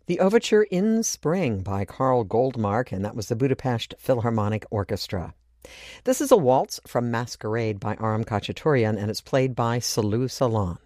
The Overture in Spring by Carl Goldmark, and that was the Budapest Philharmonic Orchestra. This is a waltz from Masquerade by Aram Khachaturian, and it's played by Salou Salon.